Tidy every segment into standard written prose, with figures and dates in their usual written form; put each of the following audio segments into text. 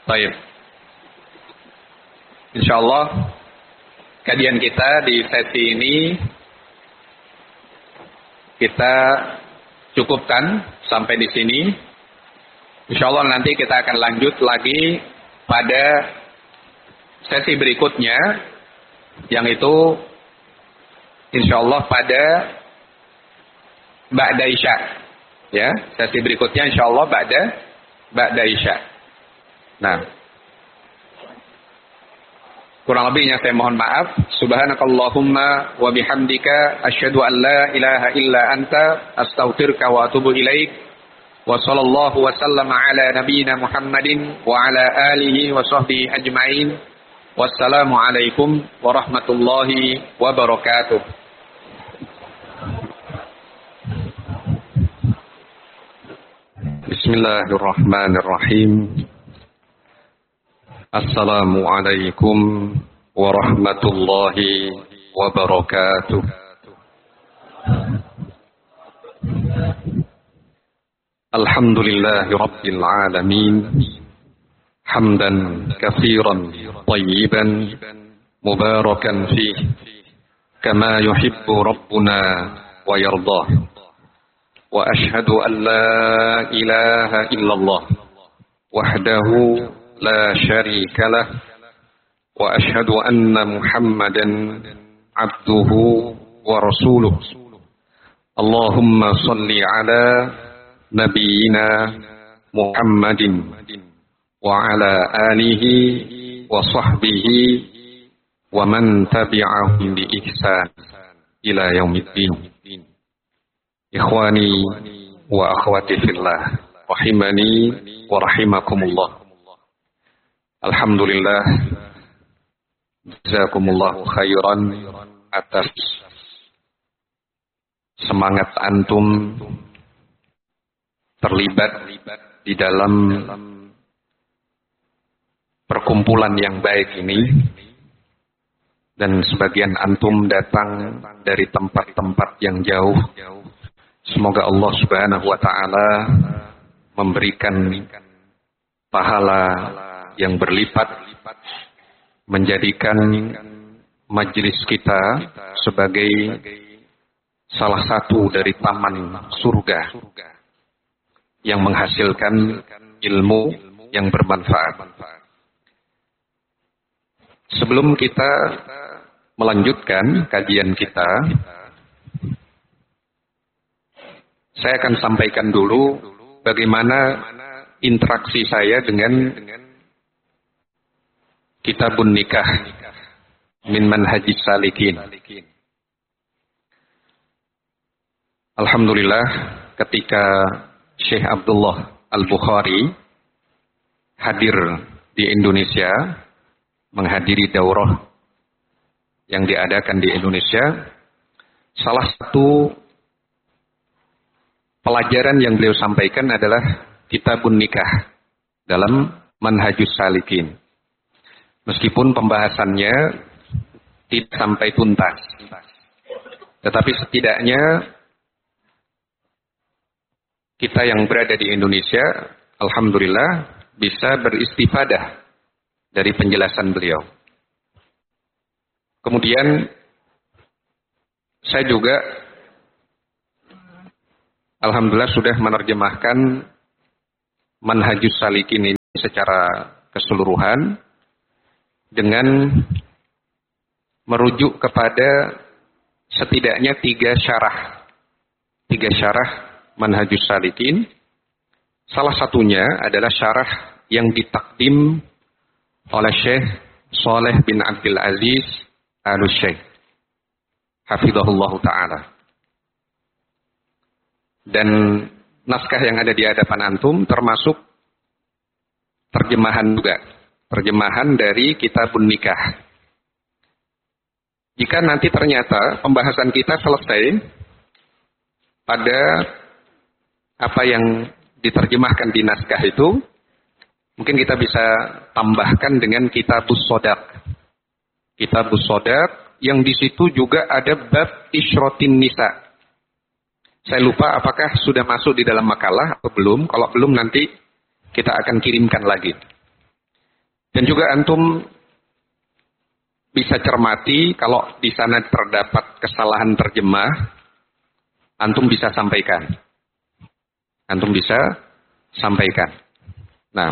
Baik. Insyaallah kajian kita di sesi ini kita cukupkan sampai di sini. Insyaallah nanti kita akan lanjut lagi pada sesi berikutnya, yang itu insyaallah pada ba'da isya. Ya, sesi berikutnya insyaallah ba'da isya. Nah, kurang lebihnya saya mohon maaf. Subhanakallahumma wa bihamdika asyhadu an la ilaha illa anta astaghfiruka wa atubu ilaik. Wa sallallahu wa sallama ala nabiyyina Muhammadin wa ala alihi wa sahbihi ajma'in. Wassalamu alaikum warahmatullahi wabarakatuh. Bismillahirrahmanirrahim. Assalamualaikum warahmatullahi wabarakatuh. Alhamdulillahi rabbil alamin. Hamdan katsiran tayyiban mubarakan fih kama yuhibbu rabbuna wa yardah. Wa ashhadu an la ilaha illallah wahdahu la syarika lah wa ashhadu anna Muhammadan abduhu wa rasuluh. Allahumma salli ala nabiyyina Muhammadin wa ala alihi wa sahbihi wa man tabi'ahum bi ihsan ila yaumiddin. Ikhwani wa akhwati fillah, rahimani wa rahimakumullah. Alhamdulillah, jazakumullahu khairan atas semangat antum terlibat di dalam perkumpulan yang baik ini, dan sebagian antum datang dari tempat-tempat yang jauh. Semoga Allah Subhanahu wa taala memberikan pahala yang berlipat, menjadikan majelis kita sebagai salah satu dari taman surga yang menghasilkan ilmu yang bermanfaat. Sebelum kita melanjutkan kajian kita, saya akan sampaikan dulu bagaimana interaksi saya dengan Kitabun Nikah min Manhajis Salikin. Alhamdulillah, ketika Syekh Abdullah Al-Bukhari hadir di Indonesia, menghadiri daurah yang diadakan di Indonesia, salah satu pelajaran yang beliau sampaikan adalah Kitabun Nikah dalam Manhajus Salikin. Meskipun pembahasannya tidak sampai tuntas, tetapi setidaknya kita yang berada di Indonesia, alhamdulillah, bisa beristifadah dari penjelasan beliau. Kemudian saya juga alhamdulillah sudah menerjemahkan Manhajus Salikin ini secara keseluruhan dengan merujuk kepada setidaknya tiga syarah Manhajus Salikin. Salah satunya adalah syarah yang ditakdim oleh Syekh Shalih bin Abdul Aziz Al-Syekh hafizahullah ta'ala. Dan naskah yang ada di hadapan antum termasuk terjemahan juga, terjemahan dari Kitabun Nikah. Jika nanti ternyata pembahasan kita selesai pada apa yang diterjemahkan di naskah itu, mungkin kita bisa tambahkan dengan Kitabus Shadaq. Kitabus Shadaq yang di situ juga ada bab Isyratin Nisa. Saya lupa apakah sudah masuk di dalam makalah atau belum. Kalau belum nanti kita akan kirimkan lagi. Dan juga antum bisa cermati kalau di sana terdapat kesalahan terjemah, antum bisa sampaikan. Antum bisa sampaikan. Nah,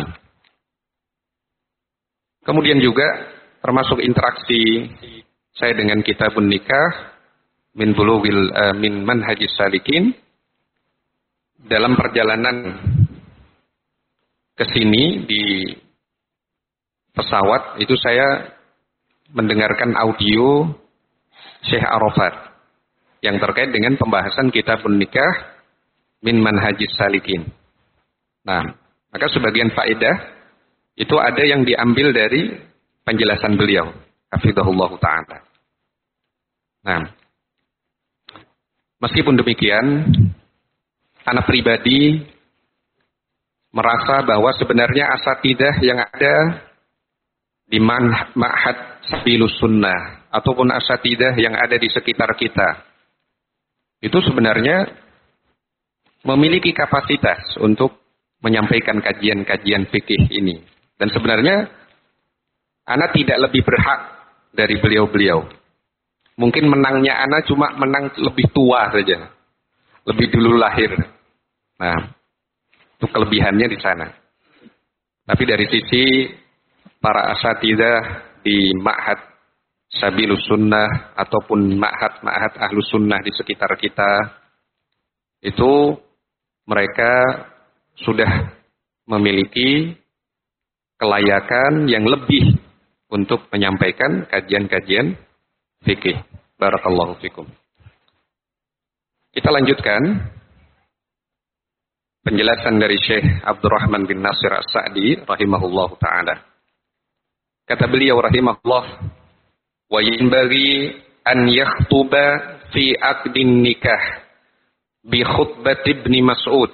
kemudian juga termasuk interaksi saya dengan Kitabun Nikah min manhajis salikin. Dalam perjalanan ke sini di pesawat itu saya mendengarkan audio Syekh Arafat yang terkait dengan pembahasan Kitabun Nikah min manhajis salikin. Nah, maka sebagian faedah itu ada yang diambil dari penjelasan beliau, hafizahullah ta'ala. Nah, meskipun demikian, anak pribadi merasa bahwa sebenarnya asatidah yang ada di Ma'had Sabilus Sunnah ataupun asatidah yang ada di sekitar kita itu sebenarnya memiliki kapasitas untuk menyampaikan kajian-kajian fikih ini. Dan sebenarnya anak tidak lebih berhak dari beliau-beliau. Mungkin menangnya anak cuma menang lebih tua saja. Lebih dulu lahir. Nah, itu kelebihannya di sana. Tapi dari sisi para asatidah di Ma'had Sabilus Sunnah ataupun Ma'had Ahlus Sunnah di sekitar kita, itu mereka sudah memiliki kelayakan yang lebih untuk menyampaikan kajian-kajian fikih. Barakallahu fikum. Kita lanjutkan penjelasan dari Syekh Abdurrahman bin Nasir As-Sa'di rahimahullahu ta'ala. Kata beliau rahimahullah, wa yanbaghi an yakhtuba fi aqdin nikah bi khutbat Ibnu Mas'ud.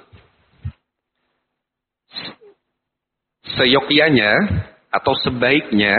Seyogyanya atau sebaiknya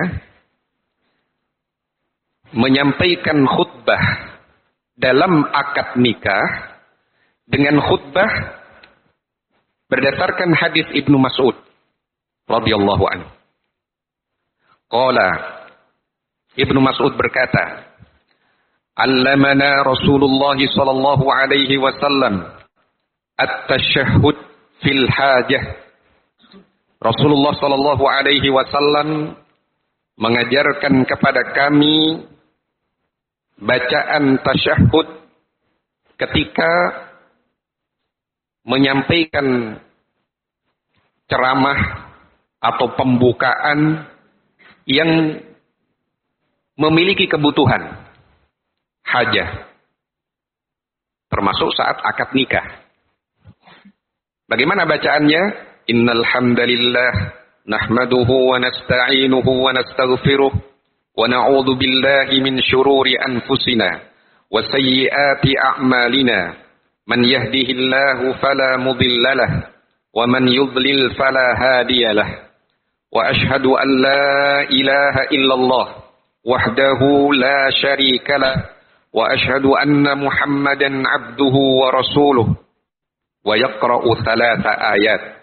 menyampaikan khutbah dalam akad nikah dengan khutbah berdasarkan hadis Ibnu Mas'ud radhiyallahu anhu. Qala, Ibnu Mas'ud berkata, "Allamana Rasulullah sallallahu alaihi wasallam at-tashahhud fil hajah." Rasulullah sallallahu alaihi wasallam mengajarkan kepada kami bacaan tasyahud ketika menyampaikan ceramah atau pembukaan yang memiliki kebutuhan hajah, termasuk saat akad nikah. Bagaimana bacaannya? Innal hamdalillah nahmaduhu wa nasta'inuhu wa nastaghfiruh wa na'udzu billahi min shururi anfusina wa sayyiati a'malina. Man yahdihillahu fala mudilla lahu wa man yudlil fala hadiya lahu. Wa ashhadu an la ilaha illallah wahdahu la syarika lahu wa ashhadu anna Muhammadan abduhu wa rasuluh. Wa yaqra'u thalatha ayat.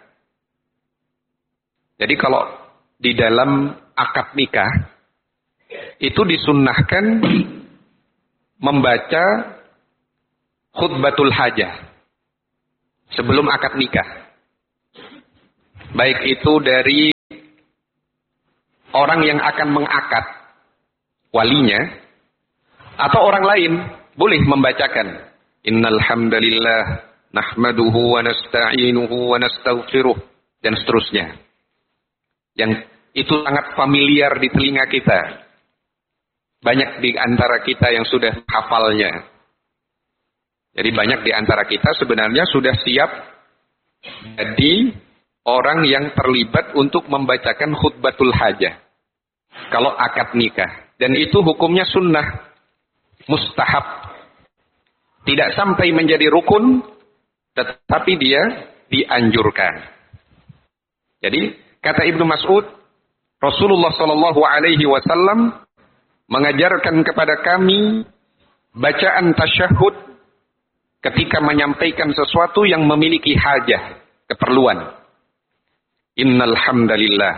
Jadi kalau di dalam akad nikah itu disunnahkan membaca khutbatul hajah sebelum akad nikah. Baik itu dari orang yang akan mengakad, walinya, atau orang lain boleh membacakan. Innal hamdalillah nahmaduhu wa nasta'inuhu wa nastaghfiruh dan seterusnya. Yang itu sangat familiar di telinga kita. Banyak di antara kita yang sudah hafalnya. Jadi banyak di antara kita sebenarnya sudah siap jadi orang yang terlibat untuk membacakan khutbatul hajah kalau akad nikah. Dan itu hukumnya sunnah, mustahab. Tidak sampai menjadi rukun, tetapi dia dianjurkan. Jadi kata Ibnu Mas'ud, Rasulullah Shallallahu Alaihi Wasallam mengajarkan kepada kami bacaan tasyahud ketika menyampaikan sesuatu yang memiliki hajah, keperluan. Innal hamdalillah,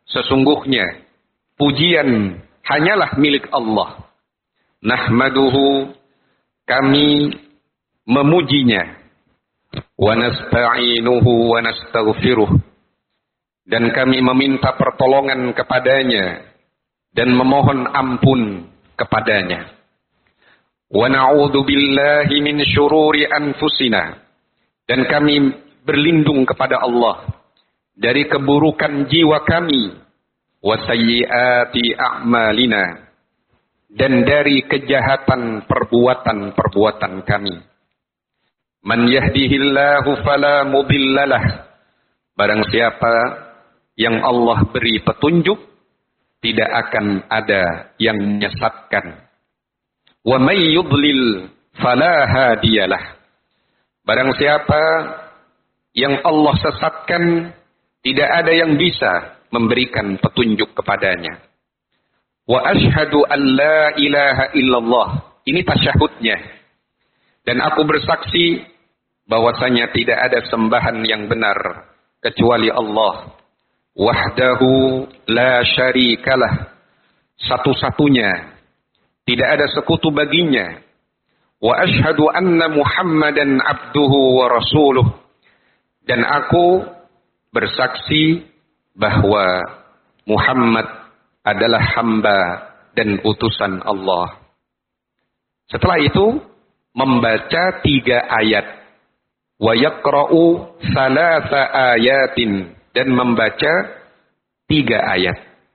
Sesungguhnya pujian hanyalah milik Allah. Nahmaduhu, kami memujinya. Wa nasta'inuhu wa nastaghfiruh, dan kami meminta pertolongan kepadanya dan memohon ampun kepadanya. Wa na'udzu billahi min syururi anfusina, dan kami berlindung kepada Allah dari keburukan jiwa kami, wa sayyiati a'malina, dan dari kejahatan perbuatan-perbuatan kami. Man yahdihillahu fala mudhillalah, barang siapa yang Allah beri petunjuk, tidak akan ada yang menyesatkan. Wa may yudlil fala hadiyalah, barang siapa yang Allah sesatkan, tidak ada yang bisa memberikan petunjuk kepadanya. Wa ashhadu an la ilaha illallah, ini tasyahudnya. Dan aku bersaksi bahwasanya tidak ada sembahan yang benar kecuali Allah. Wahdahu la syarikalah, satu-satunya, tidak ada sekutu baginya. Wa ashhadu anna Muhammadan abduhu wa rasuluh, dan aku bersaksi bahwa Muhammad adalah hamba dan utusan Allah. Setelah itu membaca 3 ayat. Wa yaqra'u salasa ayatin, dan membaca 3 ayat.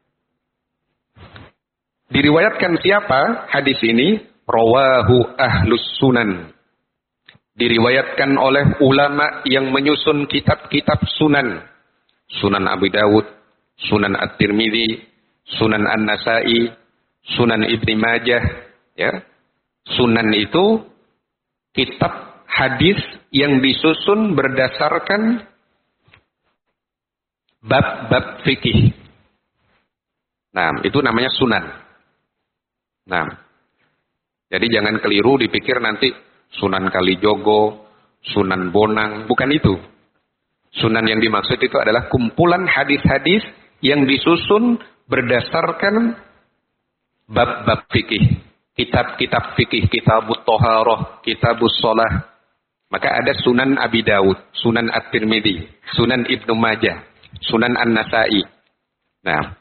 Diriwayatkan siapa hadis ini? Rawahu ahlus sunan. Diriwayatkan oleh ulama yang menyusun kitab-kitab sunan. Sunan Abu Dawud, Sunan At-Tirmidzi, Sunan An-Nasa'i, Sunan Ibnu Majah. Ya. Sunan itu kitab hadis yang disusun berdasarkan bab-bab fikih. Nah, itu namanya sunan. Nah, jadi jangan keliru dipikir nanti Sunan Kalijogo, Sunan Bonang, bukan itu. Sunan yang dimaksud itu adalah kumpulan hadis-hadis yang disusun berdasarkan bab-bab fikih. Kitab-kitab fikih, kitabut toharoh, kitabus sholah. Maka ada Sunan Abi Dawud, Sunan At-Tirmidzi, Sunan Ibnu Majah, Sunan An-Nasa'i. Nah,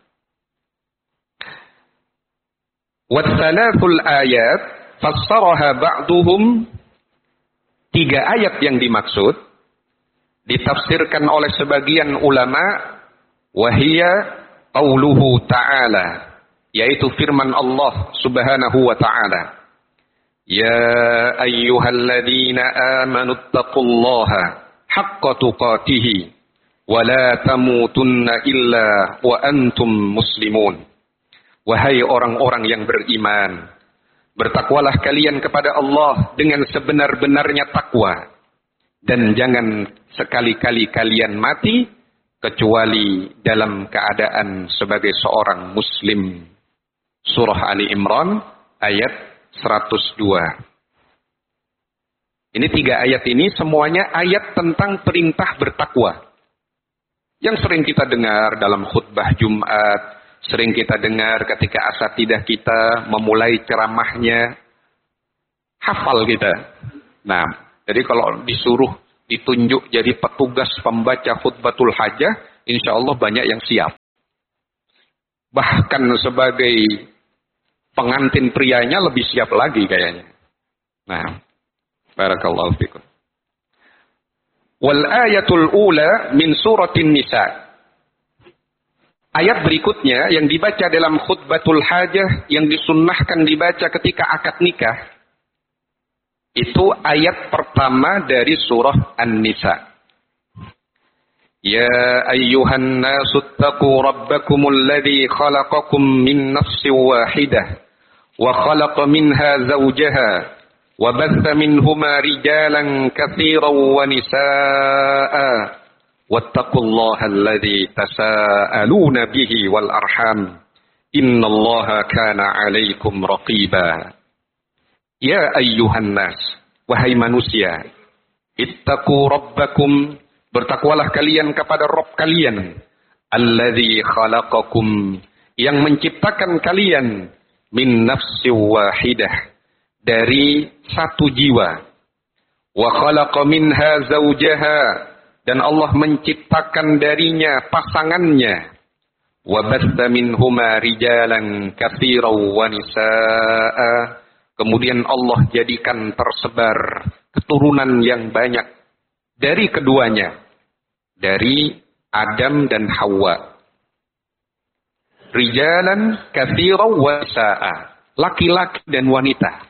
watsalatul ayat fassaraha ba'duhum, 3 ayat yang dimaksud ditafsirkan oleh sebagian ulama, wahiyya qauluhu ta'ala, yaitu firman Allah Subhanahu wa ta'ala. Ya ayyuhalladzina amanu taqullaha haqqa tuqatih wa la tamutunna illa wa antum muslimun. Wahai orang-orang yang beriman, bertakwalah kalian kepada Allah dengan sebenar-benarnya takwa, dan jangan sekali-kali kalian mati kecuali dalam keadaan sebagai seorang muslim. Surah Ali Imran ayat 102. Ini 3 ayat ini semuanya ayat tentang perintah bertakwa. Yang sering kita dengar dalam khutbah Jumat, sering kita dengar ketika asatidah kita memulai ceramahnya, hafal kita. Nah, jadi kalau disuruh ditunjuk jadi petugas pembaca khutbatul hajah, insya Allah banyak yang siap. Bahkan sebagai pengantin prianya lebih siap lagi kayaknya. Nah, barakallahu fikum. Wal ayatul ula min suratin nisa. Ayat berikutnya yang dibaca dalam khutbatul hajah, yang disunnahkan dibaca ketika akad nikah, itu ayat pertama dari surah An-Nisa. Ya ayyuhan nasu ttaqu rabbakumul ladzi khalaqakum min nafsin wahidah wa khalaqa minha zawjaha wa batha minhuma rijalan katsiran wa nisaa'a wattaqullaha alladzi tasaaluna bihi wal arham innallaha kana 'alaikum raqiba. Ya ayyuhan nas, wahai manusia, ittaqu rabbakum, bertakwalah kalian kepada Rabb kalian, alladzi khalaqakum, yang menciptakan kalian min nafsin wahidah, dari satu jiwa. Wa khalaqa minha zawjaha, dan Allah menciptakan darinya pasangannya. Wa batha minhuma rijalan katsiran wa nisaa, kemudian Allah jadikan tersebar keturunan yang banyak dari keduanya, dari Adam dan Hawa. Rijalan katsiran wa nisaa, laki-laki dan wanita.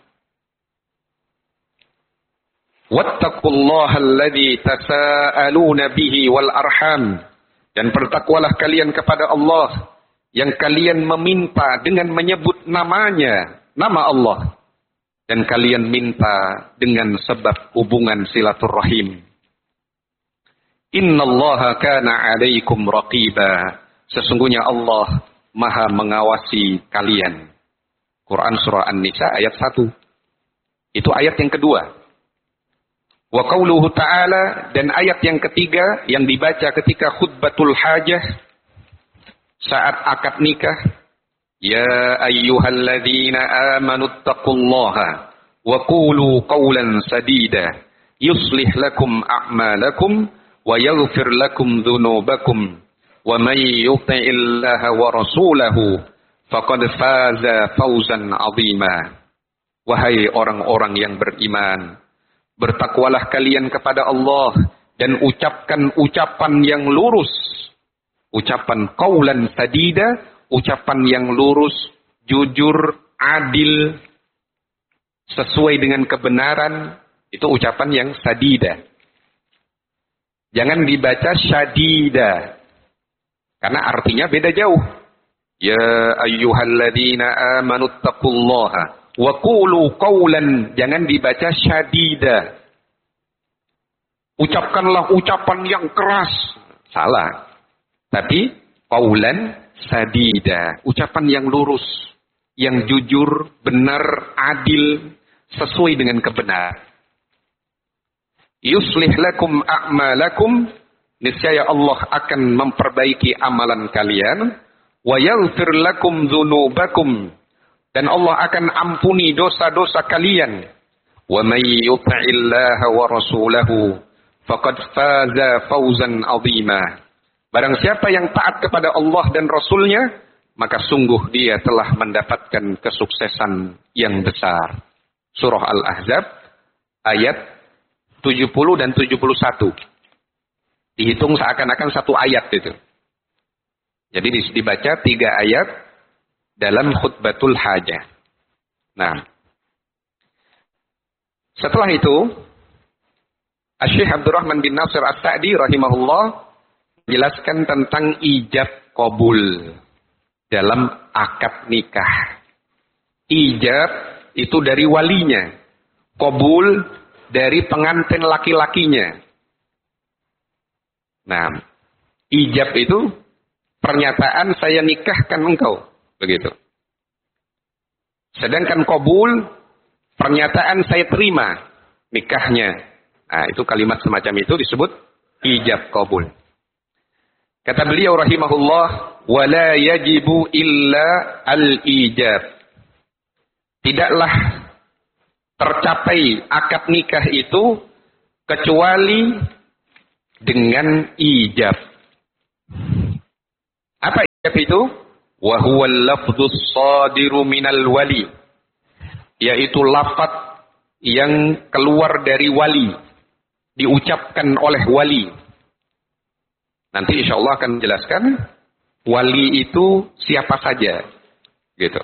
Wattaqullaha alladzi tasaaluna bihi wal arham, dan bertakwalah kalian kepada Allah yang kalian meminta dengan menyebut namanya, nama Allah, dan kalian minta dengan sebab hubungan silaturrahim. Innallaha kana 'alaikum raqiba, sesungguhnya Allah Maha mengawasi kalian. Quran surah An-Nisa ayat 1. Itu ayat yang kedua. Wa qauluhu ta'ala, dan ayat yang ketiga yang dibaca ketika khutbatul hajah, saat akad nikah. Ya ayyuhalladzina amanu taqullaha wa qulu qawlan sadida yuslih lakum a'malakum wa yaghfir lakum dhunubakum wa may yuti'illaha wa rasulahu faqad faza fawzan 'azima. Wahai orang-orang yang beriman, bertakwalah kalian kepada Allah dan ucapkan ucapan yang lurus. Ucapan qaulan sadida, ucapan yang lurus, jujur, adil, sesuai dengan kebenaran. Itu ucapan yang sadida. Jangan dibaca syadida, karena artinya beda jauh. Ya ayyuhalladzina amanu taqullaha wa qulu qawlan, jangan dibaca syadida. Ucapkanlah ucapan yang keras, salah. Tapi qawlan sadida, ucapan yang lurus, yang jujur, benar, adil, sesuai dengan kebenaran. Yuslih lakum a'malakum, niscaya Allah akan memperbaiki amalan kalian. Wa yaghfir lakum dzunubakum, dan Allah akan ampuni dosa-dosa kalian. Wa may yuti'illaha wa rasulahu faqad faza fawzan 'azima. Barang siapa yang taat kepada Allah dan Rasulnya, maka sungguh dia telah mendapatkan kesuksesan yang besar. Surah Al-Ahzab ayat 70 dan 71. Dihitung seakan-akan satu ayat itu. Jadi dibaca 3 ayat dalam khutbatul hajah. Nah, setelah itu Asy-Syaikh Abdurrahman bin Nasir As-Sa'di rahimahullah menjelaskan tentang ijab qabul dalam akad nikah. Ijab itu dari walinya, qabul dari pengantin laki-lakinya. Nah, ijab itu pernyataan saya nikahkan engkau, begitu. Sedangkan qabul pernyataan saya terima nikahnya. Nah, itu kalimat semacam itu disebut ijab qabul. Kata beliau rahimahullah, wala yajibu illa al-ijab. Tidaklah tercapai akad nikah itu kecuali dengan ijab. Apa ijab itu? Wa huwa al-lafdhus shadiru minal wali, yaitu lafaz yang keluar dari wali, diucapkan oleh wali. Nanti insya Allah akan menjelaskan wali itu siapa saja, gitu.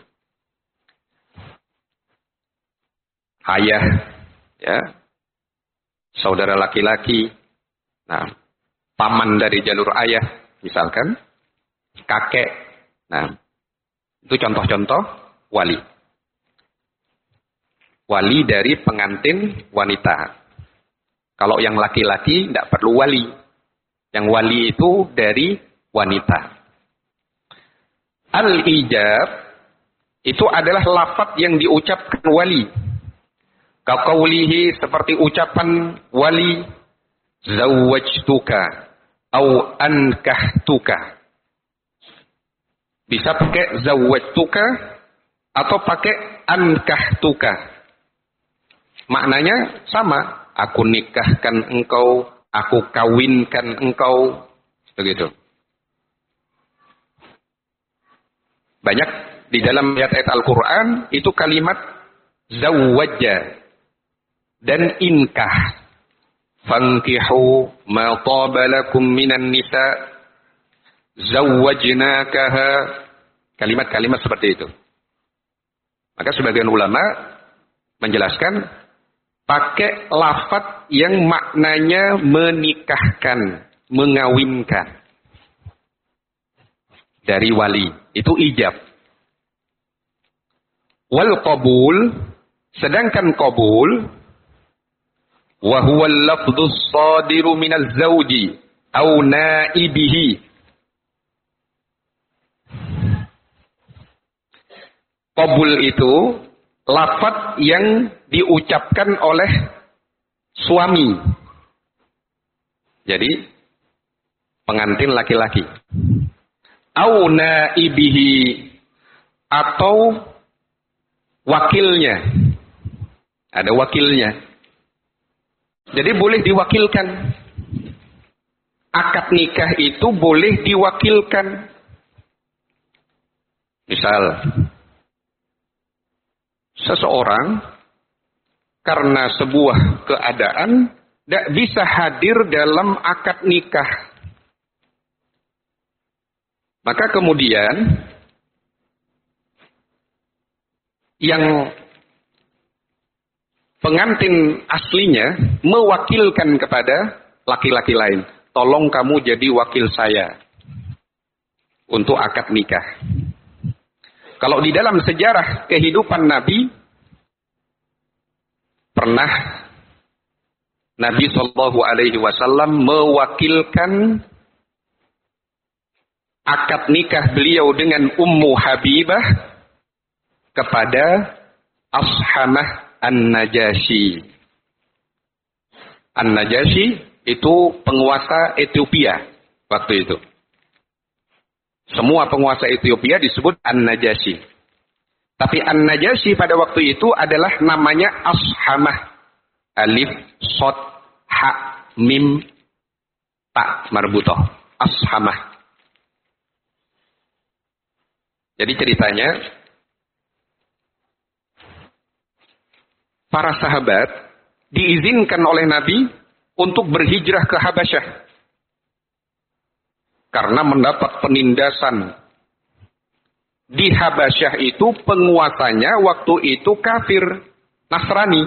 Ayah, ya, saudara laki-laki, nah, paman dari jalur ayah, misalkan, kakek, nah, itu contoh-contoh wali. Wali dari pengantin wanita. Kalau yang laki-laki tidak perlu wali. Yang wali itu dari wanita. Al-ijab itu adalah lafaz yang diucapkan wali. Kaqaulihi, seperti ucapan wali, zawwajtuka au ankahtuka. Bisa pakai zawwajtuka atau pakai ankahtuka. Maknanya sama. Aku nikahkan engkau, aku kawinkan engkau. Begitu. Banyak di dalam ayat-ayat Al-Quran itu kalimat zawwajja dan inkah. Fankihu ma taba lakum minan nisa zawwajnakaha. Kalimat-kalimat seperti itu. Maka sebagian ulama menjelaskan pakai lafaz yang maknanya menikahkan, mengawinkan. Dari wali. Itu ijab. Wal qabul. Sedangkan qabul. Wahuwal lafdus sadiru minal zawji. Au naibihi. Qabul itu lafaz yang diucapkan oleh suami. Jadi pengantin laki-laki. Au naibihi, atau wakilnya. Ada wakilnya. Jadi boleh diwakilkan. Akad nikah itu boleh diwakilkan. Misal seseorang karena sebuah keadaan tidak bisa hadir dalam akad nikah. Maka kemudian yang pengantin aslinya mewakilkan kepada laki-laki lain. Tolong kamu jadi wakil saya untuk akad nikah. Kalau di dalam sejarah kehidupan Nabi, pernah Nabi SAW mewakilkan akad nikah beliau dengan Ummu Habibah kepada Ashamah An-Najasyi. An-Najasyi itu penguasa Ethiopia waktu itu. Semua penguasa Ethiopia disebut An-Najasyi. Tapi An-Najasyi pada waktu itu adalah namanya Ashamah. Alif, Sod, Ha, Mim, Ta, marbutoh. Ashamah. Jadi ceritanya, para sahabat diizinkan oleh Nabi untuk berhijrah ke Habasyah. Karena mendapat penindasan. Di Habasyah itu penguasanya waktu itu kafir, Nasrani.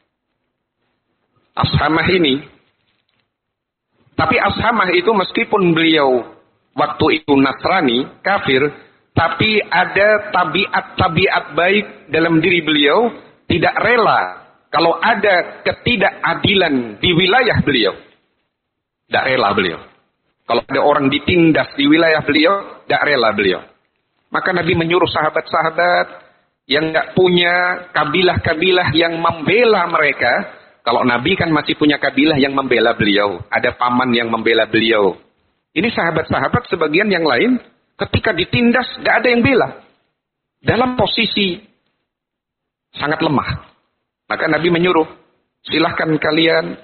Ashamah ini. Tapi Ashamah itu meskipun beliau waktu itu Nasrani, kafir, tapi ada tabiat-tabiat baik dalam diri beliau, tidak rela kalau ada ketidakadilan di wilayah beliau. Tidak rela beliau. Kalau ada orang ditindas di wilayah beliau, tidak rela beliau. Maka Nabi menyuruh sahabat-sahabat yang tidak punya kabilah-kabilah yang membela mereka. Kalau Nabi kan masih punya kabilah yang membela beliau. Ada paman yang membela beliau. Ini sahabat-sahabat sebagian yang lain, ketika ditindas, tidak ada yang bela. Dalam posisi sangat lemah. Maka Nabi menyuruh, silahkan kalian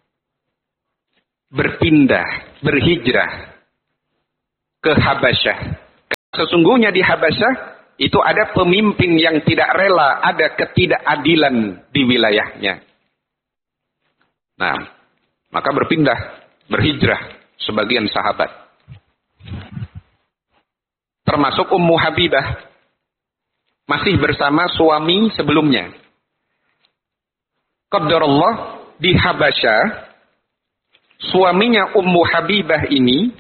berpindah, berhijrah ke Habasyah. Sesungguhnya di Habasyah itu ada pemimpin yang tidak rela, ada ketidakadilan di wilayahnya. Nah, maka berpindah, berhijrah sebagian sahabat. Termasuk Ummu Habibah. Masih bersama suami sebelumnya. Qadarullah di Habasyah, suaminya Ummu Habibah ini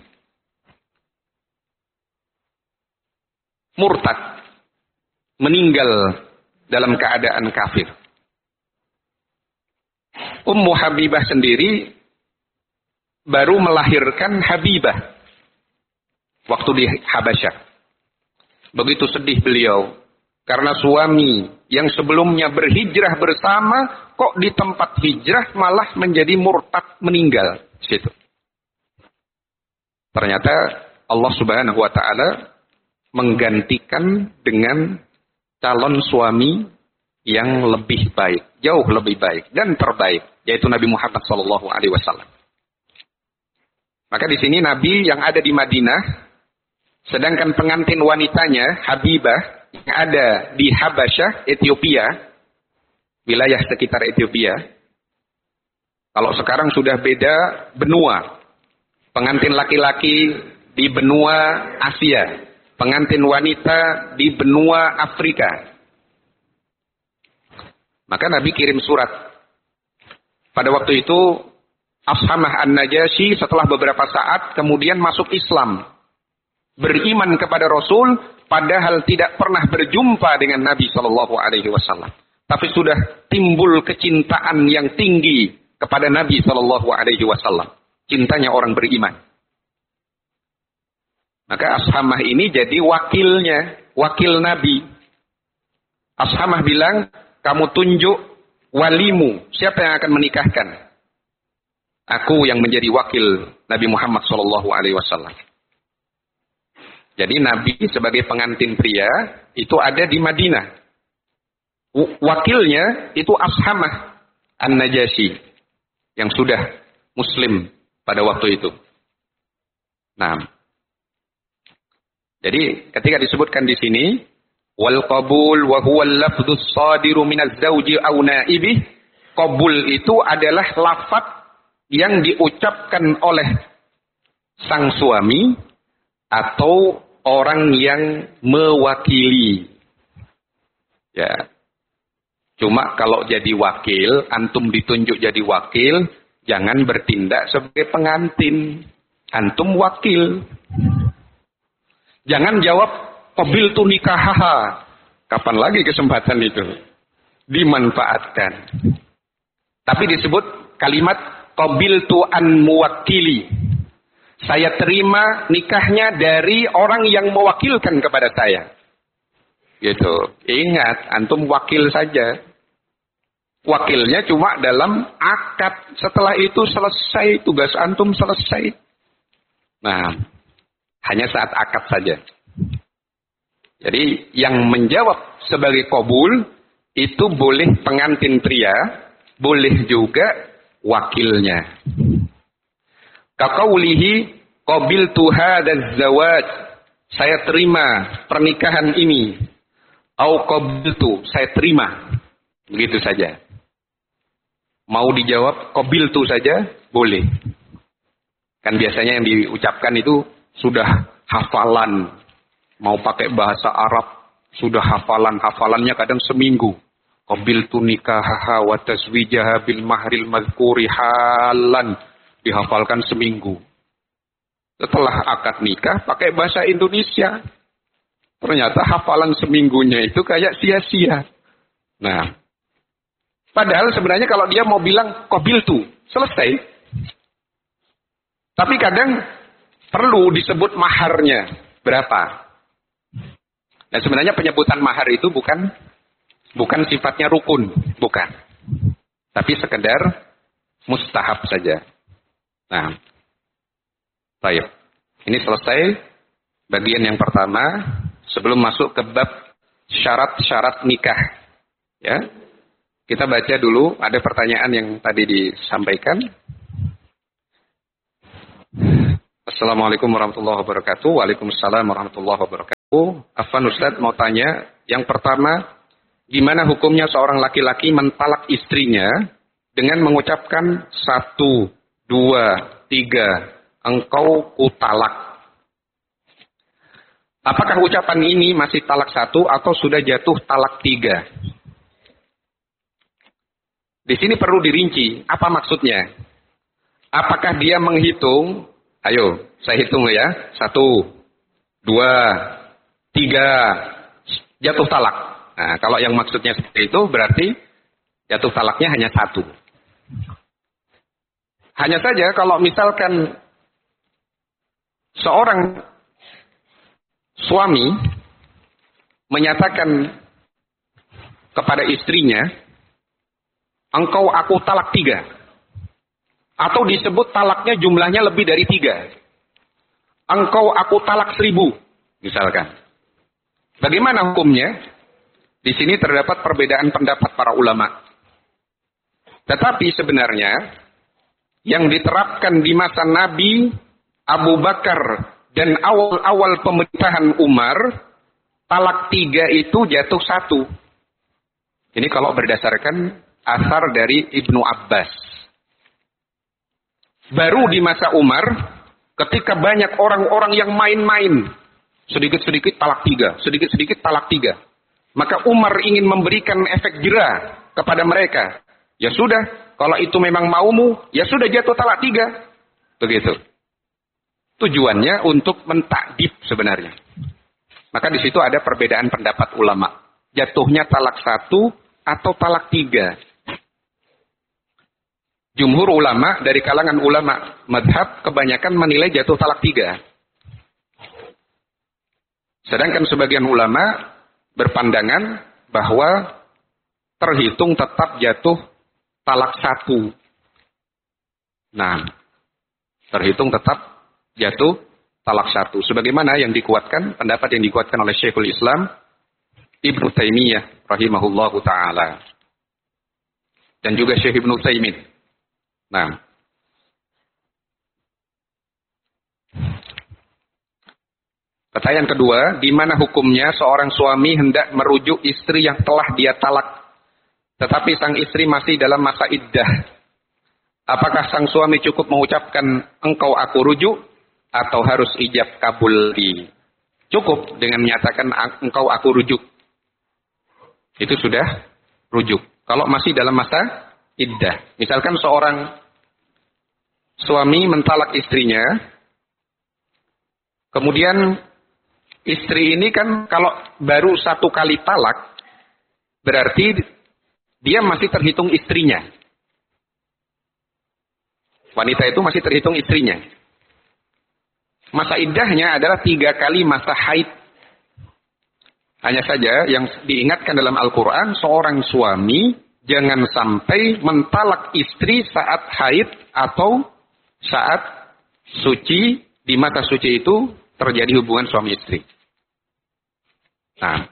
murtad, meninggal dalam keadaan kafir. Ummu Habibah sendiri baru melahirkan Habibah waktu di Habasyah. Begitu sedih beliau karena suami yang sebelumnya berhijrah bersama kok di tempat hijrah malah menjadi murtad, meninggal situ. Ternyata Allah Subhanahu wa taala menggantikan dengan calon suami yang lebih baik, jauh lebih baik dan terbaik, yaitu Nabi Muhammad SAW. Maka di sini Nabi yang ada di Madinah, sedangkan pengantin wanitanya Habibah yang ada di Habasyah, Ethiopia, wilayah sekitar Ethiopia. Kalau sekarang sudah beda benua. Pengantin laki-laki di benua Asia, pengantin wanita di benua Afrika. Maka Nabi kirim surat. Pada waktu itu Ashamah An-Najasyi setelah beberapa saat kemudian masuk Islam. Beriman kepada Rasul padahal tidak pernah berjumpa dengan Nabi SAW. Tapi sudah timbul kecintaan yang tinggi kepada Nabi SAW. Cintanya orang beriman. Maka Ashamah ini jadi wakilnya, wakil Nabi. Ashamah bilang, kamu tunjuk walimu, siapa yang akan menikahkan? Aku yang menjadi wakil Nabi Muhammad SAW. Jadi Nabi sebagai pengantin pria itu ada di Madinah. Wakilnya itu Ashamah An-Najasyi yang sudah Muslim pada waktu itu. Nah, jadi ketika disebutkan di sini wal qabul wa huwa al-lafdhus sadiru minaz zawji aw naibih, qabul itu adalah lafaz yang diucapkan oleh sang suami atau orang yang mewakili. Ya. Cuma kalau jadi wakil, antum ditunjuk jadi wakil, jangan bertindak sebagai pengantin. Antum wakil. Jangan jawab qabiltu nikahaha. Kapan lagi kesempatan itu? Dimanfaatkan. Tapi disebut kalimat qabiltu an muwakkili. Saya terima nikahnya dari orang yang mewakilkan kepada saya. Gitu. Ingat, antum wakil saja. Wakilnya cuma dalam akad. Setelah itu selesai, tugas antum selesai. Nah, hanya saat akad saja. Jadi yang menjawab sebagai qabul itu boleh pengantin pria, boleh juga wakilnya. Kaqaulihi qabiltu hadzal zawaj, saya terima pernikahan ini. Au qabiltu, saya terima. Begitu saja. Mau dijawab qabiltu saja boleh. Kan biasanya yang diucapkan itu sudah hafalan. Mau pakai bahasa Arab, sudah hafalannya kadang seminggu. Qabiltu nikahaha wa tazwijaha bil mahril madhkuri halan. Dihafalkan seminggu. Setelah akad nikah pakai bahasa Indonesia. Ternyata hafalan seminggunya itu kayak sia-sia. Nah, padahal sebenarnya kalau dia mau bilang qabiltu, selesai. Tapi kadang perlu disebut maharnya berapa. Nah, sebenarnya penyebutan mahar itu bukan sifatnya rukun, bukan. Tapi sekedar mustahab saja. Nah, baik. Ini selesai bagian yang pertama sebelum masuk ke bab syarat-syarat nikah. Ya. Kita baca dulu, ada pertanyaan yang tadi disampaikan. Assalamualaikum warahmatullahi wabarakatuh. Waalaikumsalam warahmatullahi wabarakatuh. Afwan Ustaz mau tanya, yang pertama, gimana hukumnya seorang laki-laki mentalak istrinya dengan mengucapkan 1, 2, 3, engkau kutalak. Apakah ucapan ini masih talak 1 atau sudah jatuh talak 3? Di sini perlu dirinci, apa maksudnya? Apakah dia menghitung, ayo saya hitung ya, 1, 2, 3, jatuh talak. Nah, kalau yang maksudnya seperti itu berarti jatuh talaknya hanya 1. Hanya saja kalau misalkan seorang suami menyatakan kepada istrinya, engkau aku talak 3. Atau disebut talaknya jumlahnya lebih dari 3. Engkau aku talak 1000. Misalkan. Bagaimana hukumnya? Di sini terdapat perbedaan pendapat para ulama. Tetapi sebenarnya yang diterapkan di masa Nabi, Abu Bakar, dan awal-awal pemerintahan Umar, talak 3 itu jatuh 1. Ini kalau berdasarkan asar dari Ibnu Abbas. Baru di masa Umar, ketika banyak orang-orang yang main-main, sedikit-sedikit talak 3, sedikit-sedikit talak 3. Maka Umar ingin memberikan efek jera kepada mereka. Ya sudah, kalau itu memang maumu, ya sudah jatuh talak 3. Begitu. Tujuannya untuk mentakdib sebenarnya. Maka di situ ada perbedaan pendapat ulama. Jatuhnya talak 1 atau talak 3. Jumhur ulama dari kalangan ulama madhab kebanyakan menilai jatuh talak 3. Sedangkan sebagian ulama berpandangan bahwa terhitung tetap jatuh talak 1. Nah, terhitung tetap jatuh talak 1. Sebagaimana yang dikuatkan, pendapat yang dikuatkan oleh Syekhul Islam Ibnu Taimiyah rahimahullahu ta'ala. Dan juga Syekh Ibnu Taimin. Nah. Pertanyaan kedua, di mana hukumnya seorang suami hendak merujuk istri yang telah dia talak, tetapi sang istri masih dalam masa iddah? Apakah sang suami cukup mengucapkan engkau aku rujuk, atau harus ijab kabul di? Cukup dengan menyatakan engkau aku rujuk. Itu sudah rujuk. Kalau masih dalam masa iddah. Misalkan seorang suami mentalak istrinya, kemudian istri ini kan kalau baru 1 kali talak, berarti dia masih terhitung istrinya. Wanita itu masih terhitung istrinya. Masa iddahnya adalah 3 kali masa haid. Hanya saja yang diingatkan dalam Al-Quran, seorang suami jangan sampai mentalak istri saat haid atau saat suci, di masa suci itu terjadi hubungan suami istri. Nah,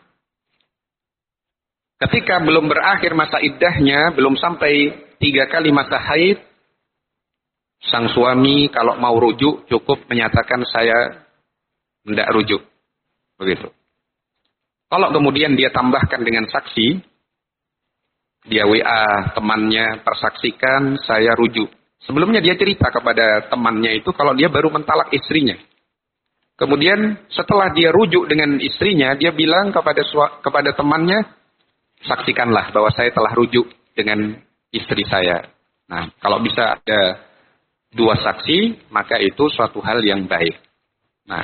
ketika belum berakhir masa iddahnya, belum sampai 3 kali masa haid, sang suami kalau mau rujuk cukup menyatakan saya hendak rujuk. Begitu. Kalau kemudian dia tambahkan dengan saksi, dia WA temannya, persaksikan saya rujuk. Sebelumnya dia cerita kepada temannya itu kalau dia baru mentalak istrinya. Kemudian setelah dia rujuk dengan istrinya, dia bilang kepada temannya, saksikanlah bahwa saya telah rujuk dengan istri saya. Nah, kalau bisa ada 2 saksi, maka itu suatu hal yang baik. Nah,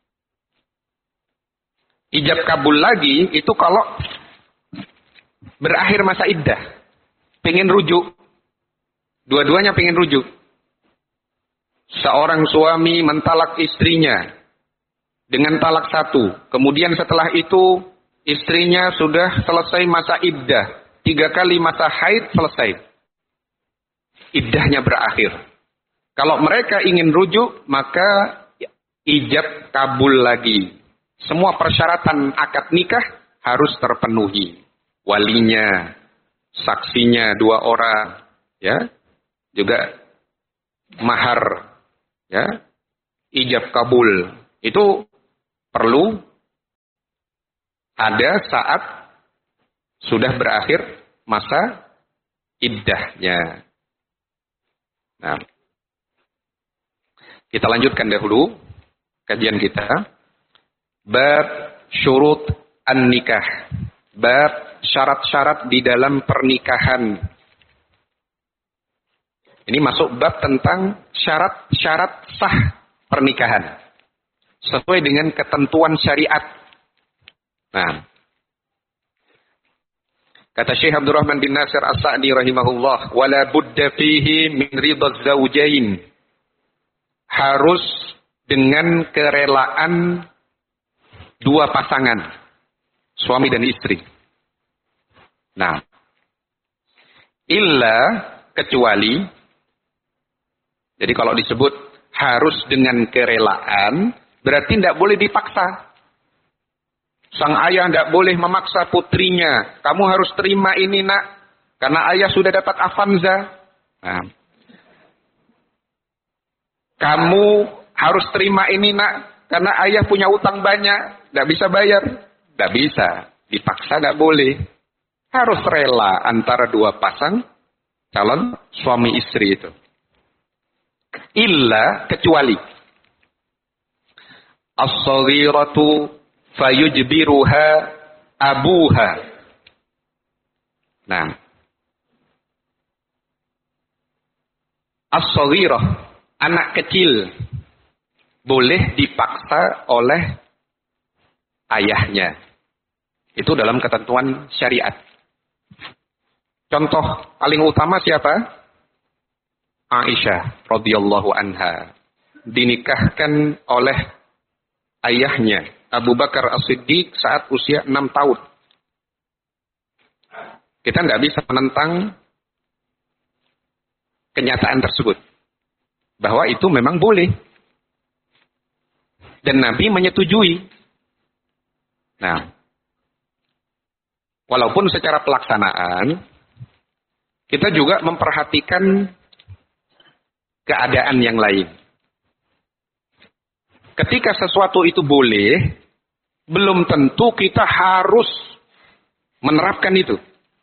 ijab kabul lagi itu kalau berakhir masa iddah, pengen rujuk, dua-duanya pengen rujuk. Seorang suami mentalak istrinya dengan talak 1, kemudian setelah itu istrinya sudah selesai masa iddah, 3 kali masa haid selesai, iddahnya berakhir. Kalau mereka ingin rujuk, maka ijab kabul lagi. Semua persyaratan akad nikah harus terpenuhi. Walinya, saksinya 2 orang, ya, juga mahar, ya, ijab kabul. Itu perlu ada saat sudah berakhir masa iddahnya. Nah, kita lanjutkan dahulu kajian kita. Bab syurut an-nikah. Bab syarat-syarat di dalam pernikahan. Ini masuk bab tentang syarat-syarat sah pernikahan. Sesuai dengan ketentuan syariat. Nah, kata Syekh Abdurrahman bin Nasir As-Sa'di rahimahullah, wala budda fihi min ridha zawjain. Harus dengan kerelaan 2 pasangan, suami dan istri. Nah, illa kecuali, jadi kalau disebut harus dengan kerelaan, berarti tidak boleh dipaksa. Sang ayah tidak boleh memaksa putrinya. Kamu harus terima ini nak. Karena ayah sudah dapat Avanza. Nah, kamu harus terima ini nak. Karena ayah punya utang banyak. Tidak bisa bayar. Tidak bisa. Dipaksa tidak boleh. Harus rela antara dua pasang calon suami istri itu. Illa kecuali as-saghiratu fayujbiruha abuha. Nah, as-saghirah, anak kecil boleh dipaksa oleh ayahnya. Itu dalam ketentuan syariat. Contoh paling utama siapa? Aisyah radhiyallahu anha dinikahkan oleh ayahnya Abu Bakar As-Siddiq saat usia 6 tahun. Kita nggak bisa menentang kenyataan tersebut bahwa itu memang boleh dan Nabi menyetujui. Nah, walaupun secara pelaksanaan kita juga memperhatikan keadaan yang lain. Ketika sesuatu itu boleh, belum tentu kita harus menerapkan itu.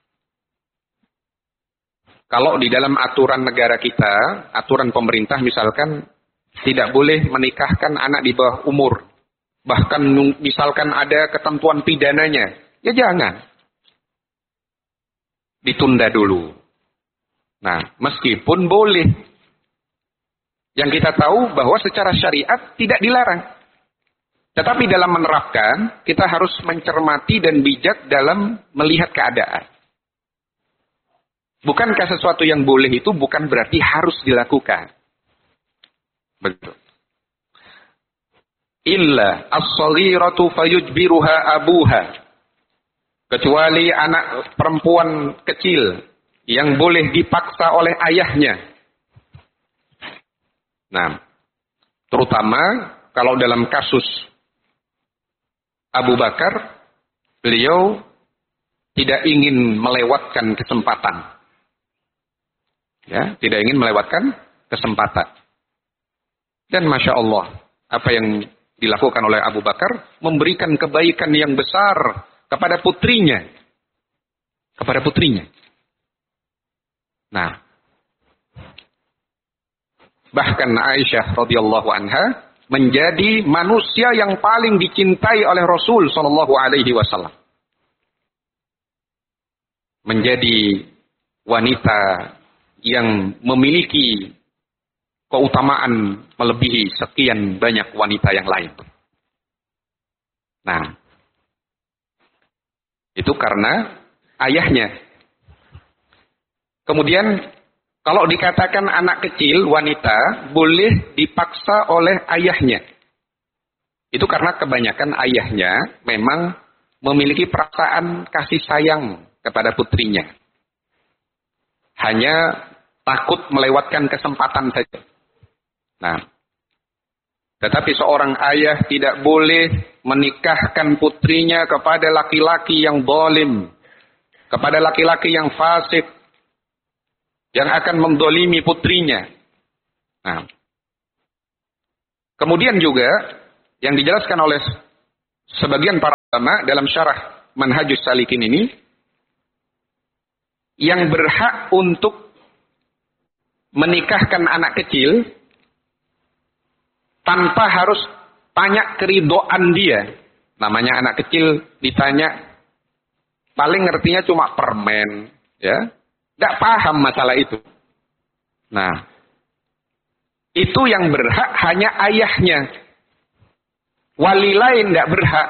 Kalau di dalam aturan negara kita, aturan pemerintah misalkan, tidak boleh menikahkan anak di bawah umur. Bahkan misalkan ada ketentuan pidananya, ya jangan. Ditunda dulu. Nah, meskipun boleh. Yang kita tahu bahwa secara syariat tidak dilarang. Tetapi dalam menerapkan, kita harus mencermati dan bijak dalam melihat keadaan. Bukankah sesuatu yang boleh itu bukan berarti harus dilakukan. Betul. Illa as-saghiratu fayujbiruha abuha. Kecuali anak perempuan kecil yang boleh dipaksa oleh ayahnya. Nah, terutama kalau dalam kasus Abu Bakar, beliau tidak ingin melewatkan kesempatan. Ya, tidak ingin melewatkan kesempatan. Dan Masya Allah, apa yang dilakukan oleh Abu Bakar, memberikan kebaikan yang besar kepada putrinya. Kepada putrinya. Nah, bahkan Aisyah radhiyallahu anha menjadi manusia yang paling dicintai oleh Rasul sallallahu alaihi wasallam. Menjadi wanita yang memiliki keutamaan melebihi sekian banyak wanita yang lain. Nah, itu karena ayahnya. Kemudian kalau dikatakan anak kecil, wanita, boleh dipaksa oleh ayahnya. Itu karena kebanyakan ayahnya memang memiliki perasaan kasih sayang kepada putrinya. Hanya takut melewatkan kesempatan saja. Nah, tetapi seorang ayah tidak boleh menikahkan putrinya kepada laki-laki yang zalim, kepada laki-laki yang fasik, yang akan mendolimi putrinya. Nah, kemudian juga yang dijelaskan oleh sebagian para ulama dalam syarah Manhajus Salikin ini, yang berhak untuk menikahkan anak kecil tanpa harus tanya keridoan dia. Namanya anak kecil ditanya, paling ngertinya cuma permen, ya. Tidak paham masalah itu. Nah, itu yang berhak hanya ayahnya. Wali lain tidak berhak.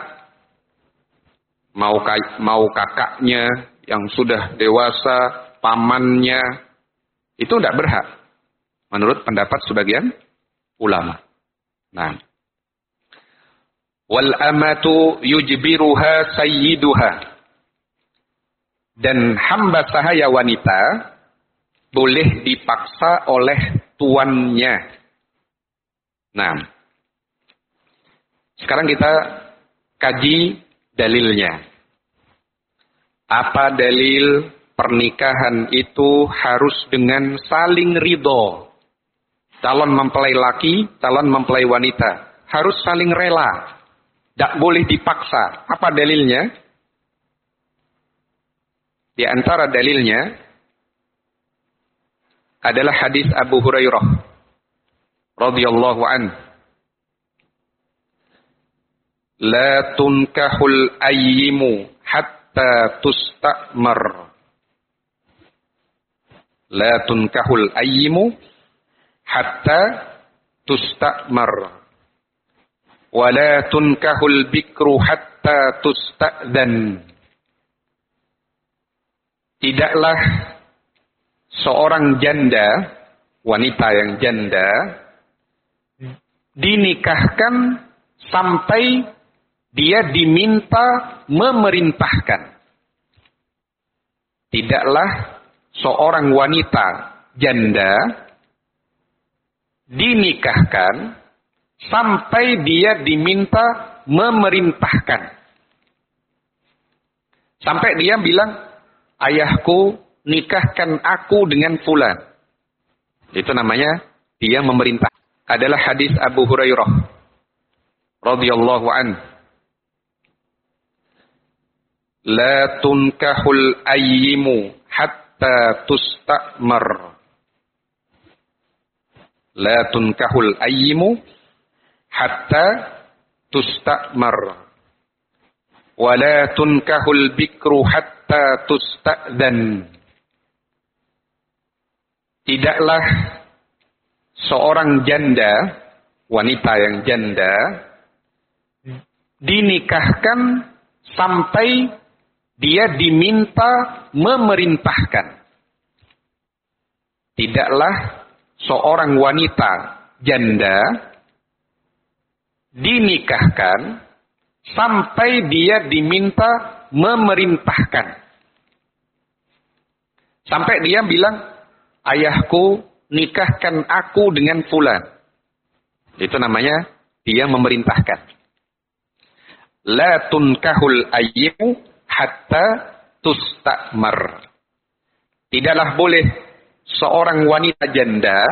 Mau kakaknya yang sudah dewasa, pamannya, itu tidak berhak. Menurut pendapat sebagian ulama. Nah, wal amatu yujbiruha sayyiduha. Dan hamba sahaya wanita boleh dipaksa oleh tuannya. Nah, sekarang kita kaji dalilnya. Apa dalil pernikahan itu harus dengan saling ridho? Calon mempelai laki, calon mempelai wanita. Harus saling rela. Tidak boleh dipaksa. Apa dalilnya? Di antara dalilnya adalah hadis Abu Hurairah radhiyallahu anhu. La tunkahul ayyimu hatta tusta'mar. La tunkahul ayyimu hatta tusta'mar. Wa la tunkahul bikru hatta tusta'dan. Tidaklah seorang janda, wanita yang janda, dinikahkan sampai dia diminta memerintahkan. Tidaklah seorang wanita janda dinikahkan sampai dia diminta memerintahkan. Sampai dia bilang, ayahku nikahkan aku dengan fulan. Itu namanya dia memerintah. Adalah hadis Abu Hurairah radhiyallahu anhu. La tunkahul ayyimu hatta tusta'mar. La tunkahul ayyimu hatta tusta'mar. Wa la tunkahul bikru hatta tusta'dan. Tidaklah seorang janda, wanita yang janda, dinikahkan sampai dia diminta memerintahkan. Tidaklah seorang wanita janda dinikahkan sampai dia diminta memerintahkan. Sampai dia bilang, ayahku nikahkan aku dengan fulan. Itu namanya dia memerintahkan. La tunkahul ayyimu hatta tusta'mar. Tidaklah boleh seorang wanita janda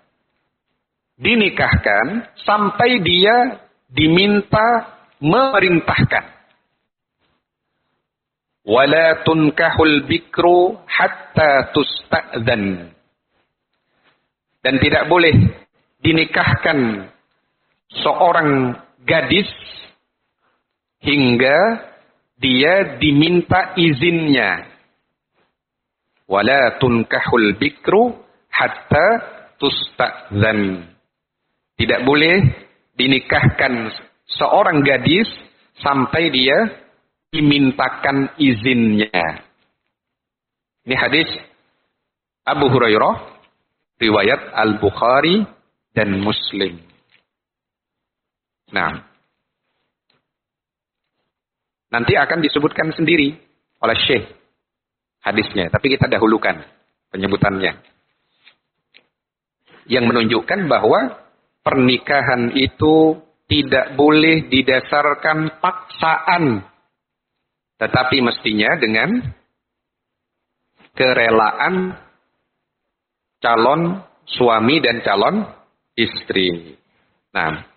dinikahkan sampai dia diminta memerintahkan. Wala tunkahul bikru hatta tusta'dzan. Dan tidak boleh dinikahkan seorang gadis hingga dia diminta izinnya. Wala tunkahul bikru hatta tusta'dzan. Tidak boleh dinikahkan seorang gadis sampai dia dimintakan izinnya. Ini hadis Abu Hurairah, riwayat Al-Bukhari dan Muslim. Nah, nanti akan disebutkan sendiri oleh Syekh hadisnya, tapi kita dahulukan penyebutannya. Yang menunjukkan bahwa pernikahan itu tidak boleh didasarkan paksaan, tetapi mestinya dengan kerelaan calon suami dan calon istri. Nah,